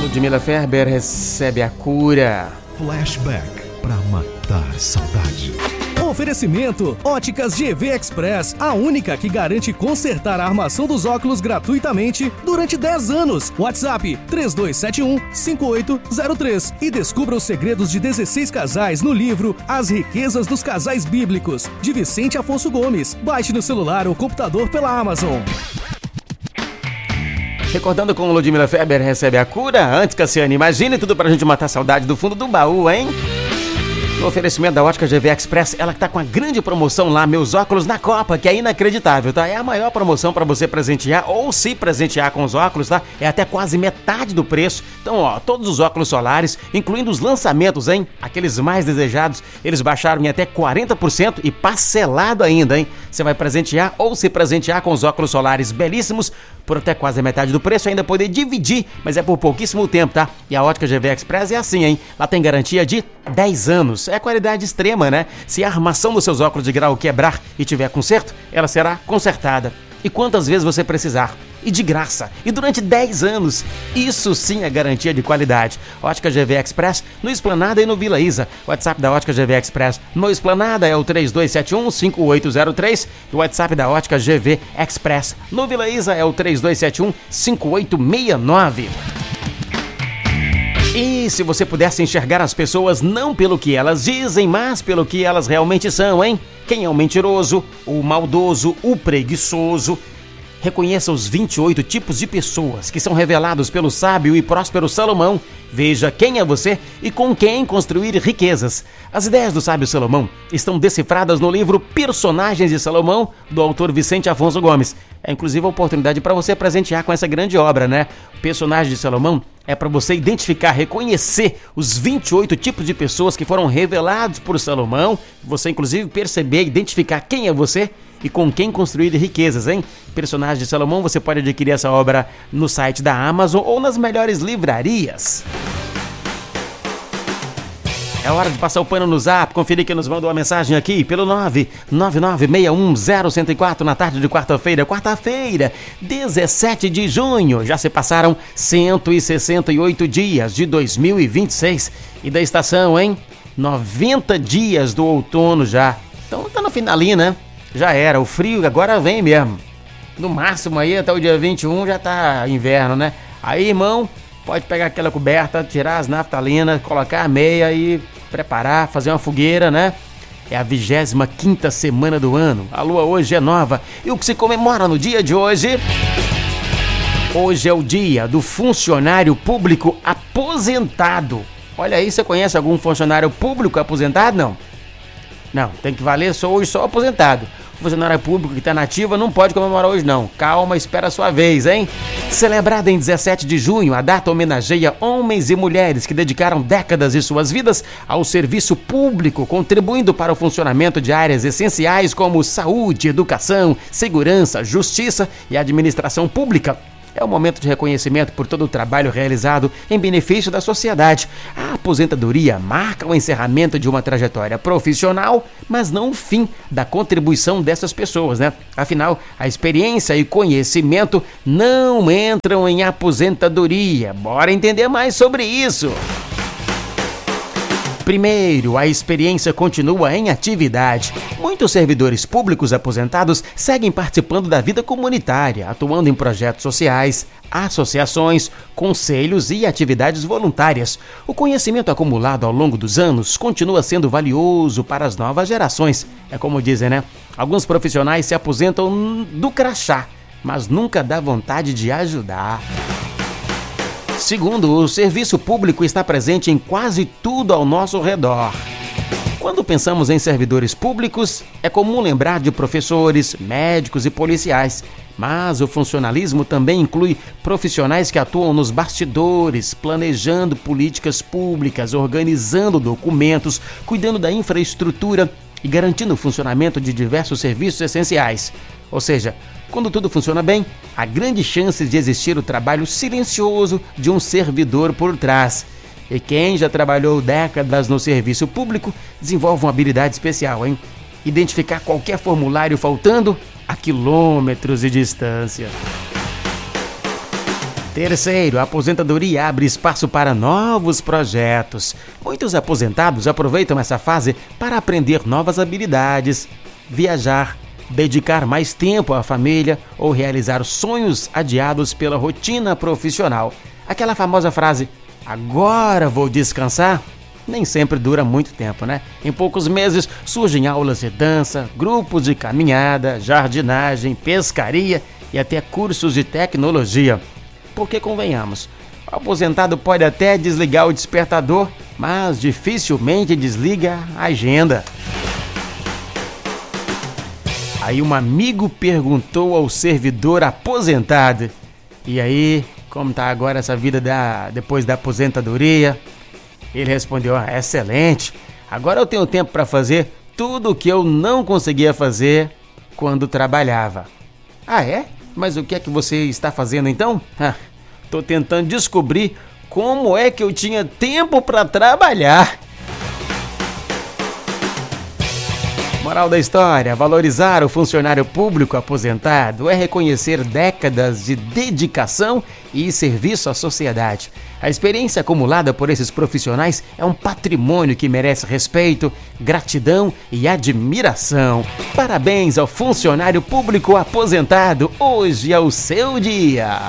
Ludmila Ferber recebe a cura. Flashback para matar saudade. Oferecimento: Óticas GV Express, a única que garante consertar a armação dos óculos gratuitamente durante 10 anos. WhatsApp 3271-5803 e descubra os segredos de 16 casais no livro As Riquezas dos Casais Bíblicos, de Vicente Afonso Gomes. Baixe no celular ou computador pela Amazon. Recordando com Ludmila Ferber recebe a cura. Antes, Cassiane, imagine tudo pra gente matar saudade do fundo do baú, hein? No oferecimento da Ótica GV Express, ela que tá com a grande promoção lá, meus óculos na Copa, que é inacreditável, tá? É a maior promoção para você presentear ou se presentear com os óculos, tá? É até quase metade do preço. Então, ó, todos os óculos solares, incluindo os lançamentos, hein? Aqueles mais desejados, eles baixaram em até 40% e parcelado ainda, hein? Você vai presentear ou se presentear com os óculos solares belíssimos por até quase a metade do preço, ainda poder dividir, mas é por pouquíssimo tempo, tá? E a Ótica GV Express é assim, hein? Lá tem garantia de 10 anos. É qualidade extrema, né? Se a armação dos seus óculos de grau quebrar e tiver conserto, ela será consertada. E quantas vezes você precisar. E de graça. E durante 10 anos. Isso sim é garantia de qualidade. Ótica GV Express no Esplanada e no Vila Isa. O WhatsApp da Ótica GV Express no Esplanada é o 3271-5803. E o WhatsApp da Ótica GV Express no Vila Isa é o 3271-5869. E se você pudesse enxergar as pessoas não pelo que elas dizem, mas pelo que elas realmente são, hein? Quem é o mentiroso, o maldoso, o preguiçoso? Reconheça os 28 tipos de pessoas que são revelados pelo sábio e próspero Salomão. Veja quem é você e com quem construir riquezas. As ideias do sábio Salomão estão decifradas no livro Personagens de Salomão, do autor Vicente Afonso Gomes. É inclusive a oportunidade para você presentear com essa grande obra, né? O Personagem de Salomão é para você identificar, reconhecer os 28 tipos de pessoas que foram revelados por Salomão. Você inclusive perceber, identificar quem é você e com quem construir riquezas, hein? Personagem de Salomão, você pode adquirir essa obra no site da Amazon ou nas melhores livrarias. É hora de passar o pano no Zap, conferir que nos mandou uma mensagem aqui pelo 999610104 na tarde de quarta-feira, 17 de junho. Já se passaram 168 dias de 2026 e da estação, hein? 90 dias do outono já. Então tá no finalinho, né? Já era, o frio agora vem mesmo. No máximo aí até o dia 21 já tá inverno, né? Aí, irmão, pode pegar aquela coberta, tirar as naftalinas, colocar a meia e preparar, fazer uma fogueira, né? É a 25ª semana do ano. A lua hoje é nova. E o que se comemora no dia de hoje? Hoje é o dia do funcionário público aposentado. Olha aí, você conhece algum funcionário público aposentado? Não. Não, tem que valer hoje só aposentado. O funcionário público que está na ativa não pode comemorar hoje não. Calma, espera a sua vez, hein? Celebrada em 17 de junho, a data homenageia homens e mulheres que dedicaram décadas de suas vidas ao serviço público, contribuindo para o funcionamento de áreas essenciais como saúde, educação, segurança, justiça e administração pública. É um momento de reconhecimento por todo o trabalho realizado em benefício da sociedade. A aposentadoria marca o encerramento de uma trajetória profissional, mas não o fim da contribuição dessas pessoas, né? Afinal, a experiência e conhecimento não entram em aposentadoria. Bora entender mais sobre isso. Primeiro, a experiência continua em atividade. Muitos servidores públicos aposentados seguem participando da vida comunitária, atuando em projetos sociais, associações, conselhos e atividades voluntárias. O conhecimento acumulado ao longo dos anos continua sendo valioso para as novas gerações. É como dizem, né? Alguns profissionais se aposentam do crachá, mas nunca dá vontade de ajudar. Segundo, o serviço público está presente em quase tudo ao nosso redor. Quando pensamos em servidores públicos, é comum lembrar de professores, médicos e policiais. Mas o funcionalismo também inclui profissionais que atuam nos bastidores, planejando políticas públicas, organizando documentos, cuidando da infraestrutura e garantindo o funcionamento de diversos serviços essenciais. Ou seja, quando tudo funciona bem, há grande chance de existir o trabalho silencioso de um servidor por trás. E quem já trabalhou décadas no serviço público desenvolve uma habilidade especial, hein? Identificar qualquer formulário faltando a quilômetros de distância. Terceiro, a aposentadoria abre espaço para novos projetos. Muitos aposentados aproveitam essa fase para aprender novas habilidades, viajar, dedicar mais tempo à família ou realizar sonhos adiados pela rotina profissional. Aquela famosa frase, agora vou descansar, nem sempre dura muito tempo, né? Em poucos meses surgem aulas de dança, grupos de caminhada, jardinagem, pescaria e até cursos de tecnologia. Porque convenhamos, o aposentado pode até desligar o despertador, mas dificilmente desliga a agenda. Aí um amigo perguntou ao servidor aposentado, e aí, como tá agora essa vida depois da aposentadoria? Ele respondeu, excelente, agora eu tenho tempo para fazer tudo o que eu não conseguia fazer quando trabalhava. Ah, é? Mas o que é que você está fazendo então? Tô tentando descobrir como é que eu tinha tempo para trabalhar. Moral da história, valorizar o funcionário público aposentado é reconhecer décadas de dedicação e serviço à sociedade. A experiência acumulada por esses profissionais é um patrimônio que merece respeito, gratidão e admiração. Parabéns ao funcionário público aposentado, hoje é o seu dia!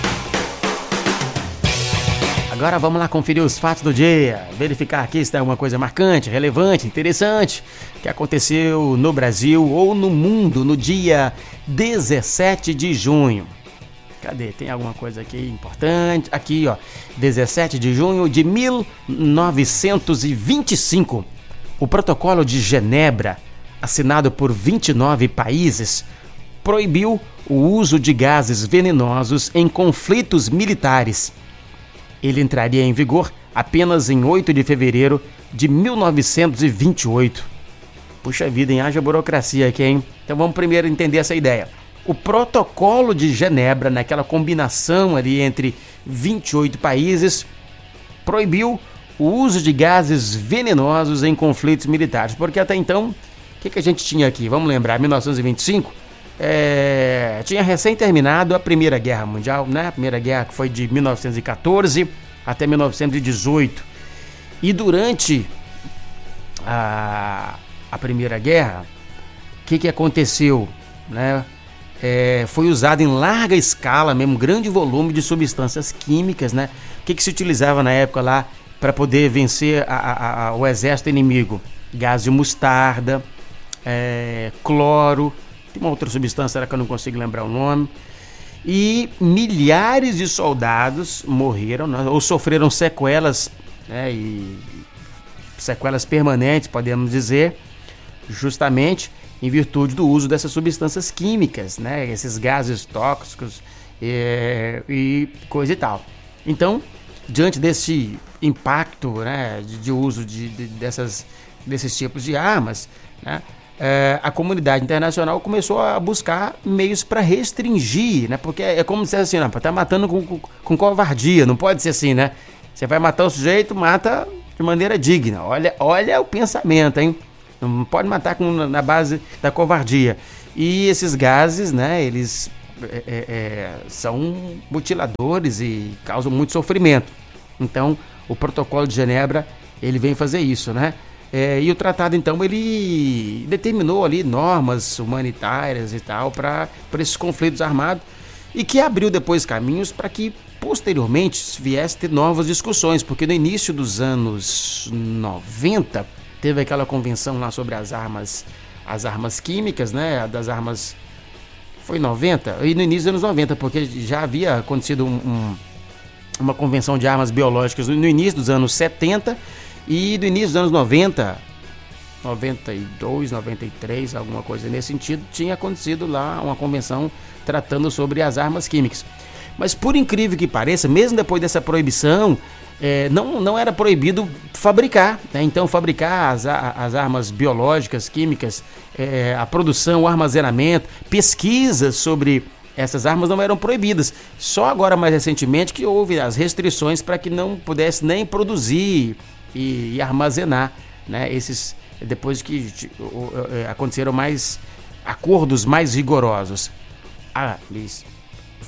Agora vamos lá conferir os fatos do dia, verificar aqui se tem alguma coisa marcante, relevante, interessante que aconteceu no Brasil ou no mundo no dia 17 de junho. Cadê? Tem alguma coisa aqui importante? Aqui, ó, 17 de junho de 1925. O Protocolo de Genebra, assinado por 29 países, proibiu o uso de gases venenosos em conflitos militares. Ele entraria em vigor apenas em 8 de fevereiro de 1928. Puxa vida, hein? Haja burocracia aqui, hein? Então vamos primeiro entender essa ideia. O Protocolo de Genebra, naquela combinação ali entre 28 países, proibiu o uso de gases venenosos em conflitos militares. Porque até então, o que a gente tinha aqui? Vamos lembrar, 1925... tinha recém terminado a Primeira Guerra Mundial, né? A Primeira Guerra que foi de 1914 até 1918. E durante a Primeira Guerra, o que aconteceu, né? Foi usado em larga escala, mesmo grande volume de substâncias químicas, né? O que se utilizava na época lá para poder vencer o exército inimigo? Gás de mostarda, cloro. Tem uma outra substância que eu não consigo lembrar o nome. E milhares de soldados morreram, né, ou sofreram sequelas, né, e sequelas permanentes, podemos dizer, justamente em virtude do uso dessas substâncias químicas, né, esses gases tóxicos e coisa e tal. Então, diante desse impacto, né, de uso desses tipos de armas, né, a comunidade internacional começou a buscar meios para restringir, né? Porque é como se assim, tá matando com covardia, não pode ser assim, né? Você vai matar o sujeito, mata de maneira digna. Olha o pensamento, hein? Não pode matar na base da covardia. E esses gases, né? Eles são mutiladores e causam muito sofrimento. Então, o Protocolo de Genebra, ele vem fazer isso, né? E o tratado, então, ele determinou ali normas humanitárias e tal para esses conflitos armados e que abriu depois caminhos para que posteriormente viesse ter novas discussões, porque no início dos anos 90 teve aquela convenção lá sobre as armas químicas, né? Das armas... Foi 90? E no início dos anos 90, porque já havia acontecido uma convenção de armas biológicas no início dos anos 70. E do início dos anos 90, 92, 93, alguma coisa nesse sentido, tinha acontecido lá uma convenção tratando sobre as armas químicas. Mas por incrível que pareça, mesmo depois dessa proibição, não era proibido fabricar, né? Então fabricar as armas biológicas, químicas, a produção, o armazenamento, pesquisas sobre essas armas não eram proibidas. Só agora, mais recentemente, que houve as restrições para que não pudesse nem produzir e armazenar, né, depois que aconteceram mais acordos mais rigorosos.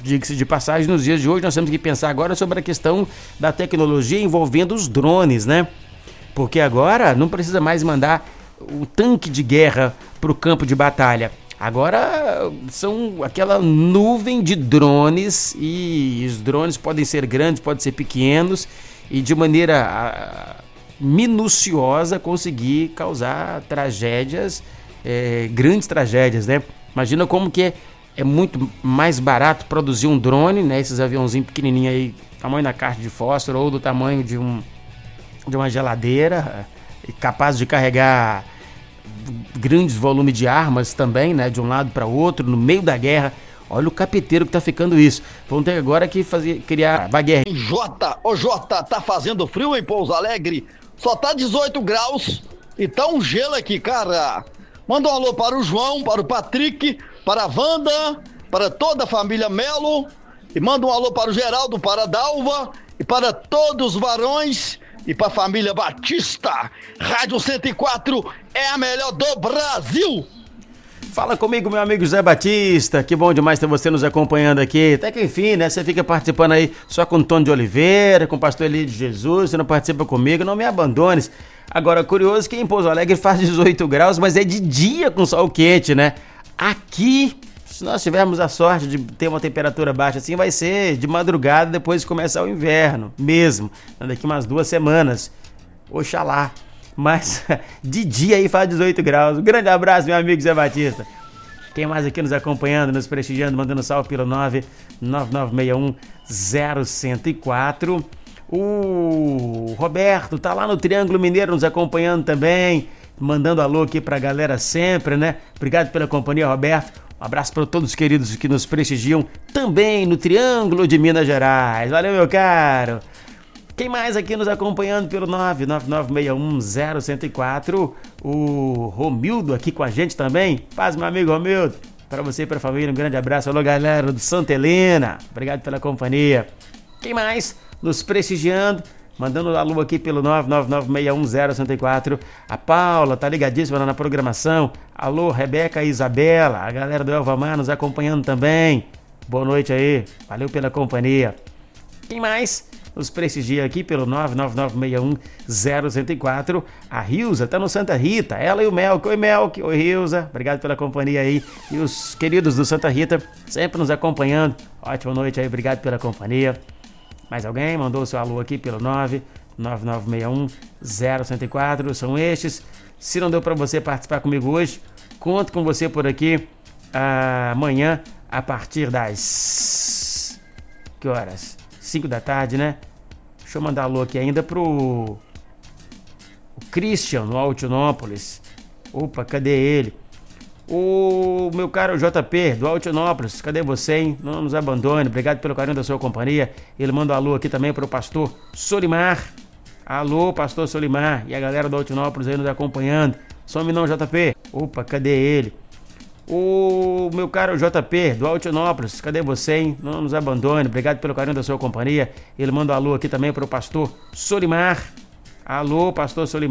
Diga-se de passagem, nos dias de hoje nós temos que pensar agora sobre a questão da tecnologia envolvendo os drones, né? Porque agora não precisa mais mandar o tanque de guerra para o campo de batalha. Agora são aquela nuvem de drones, e os drones podem ser grandes, podem ser pequenos, e de maneira minuciosa conseguir causar tragédias, grandes tragédias, né? Imagina como que é muito mais barato produzir um drone, né? Esses aviãozinhos pequenininhos aí, tamanho da caixa de fósforo ou do tamanho de uma geladeira, capaz de carregar grandes volumes de armas também, né? De um lado para o outro, no meio da guerra. Olha o capeteiro que tá ficando isso. Vamos ter agora que criar uma guerra. Jota, tá fazendo frio em Pouso Alegre? Só tá 18 graus e tá um gelo aqui, cara. Manda um alô para o João, para o Patrick, para a Wanda, para toda a família Melo. E manda um alô para o Geraldo, para a Dalva e para todos os varões e para a família Batista. Rádio 104 é a melhor do Brasil. Fala comigo, meu amigo Zé Batista, que bom demais ter você nos acompanhando aqui. Até que enfim, né, você fica participando aí só com o Tony de Oliveira, com o pastor Eli de Jesus, você não participa comigo, não me abandones. Agora, curioso que em Pouso Alegre faz 18 graus, mas é de dia com sol quente, né? Aqui, se nós tivermos a sorte de ter uma temperatura baixa assim, vai ser de madrugada depois de começar o inverno, mesmo. Daqui umas 2 semanas, oxalá. Mas de dia aí faz 18 graus. Um grande abraço, meu amigo Zé Batista. Quem mais aqui nos acompanhando, nos prestigiando, mandando salve pelo 999610104. O Roberto tá lá no Triângulo Mineiro nos acompanhando também, mandando alô aqui pra galera sempre, né? Obrigado pela companhia, Roberto. Um abraço para todos os queridos que nos prestigiam também no Triângulo de Minas Gerais. Valeu, meu caro. Quem mais aqui nos acompanhando pelo 999610104? O Romildo aqui com a gente também. Paz, meu amigo Romildo. Para você e para a família, um grande abraço. Alô, galera do Santa Helena. Obrigado pela companhia. Quem mais nos prestigiando? Mandando um alô aqui pelo 999610104. A Paula tá ligadíssima na programação. Alô, Rebeca e Isabela. A galera do Elvamar nos acompanhando também. Boa noite aí. Valeu pela companhia. Quem mais nos prestigia aqui pelo 999610104. A Rilza tá no Santa Rita, ela e o Melk. Oi, Melk. Oi, Rilza. Obrigado pela companhia aí. E os queridos do Santa Rita sempre nos acompanhando. Ótima noite aí, obrigado pela companhia. Mais alguém mandou o seu alô aqui pelo 999610104. São estes. Se não deu para você participar comigo hoje, conto com você por aqui amanhã a partir das... Que horas? 5 da tarde, né? Deixa eu mandar alô aqui ainda pro Christian, no Altinópolis. Opa, cadê ele? O meu caro JP, do Altinópolis, cadê você, hein? Não nos abandone, obrigado pelo carinho da sua companhia. Ele manda um alô aqui também pro pastor Solimar. Alô, pastor Solimar. E a galera do Altinópolis aí nos acompanhando. Some não, JP. Opa, cadê ele? O meu caro JP, do Altinópolis, cadê você, hein? Não nos abandone, obrigado pelo carinho da sua companhia. Ele manda um alô aqui também pro pastor Solimar. Alô, pastor Solimar.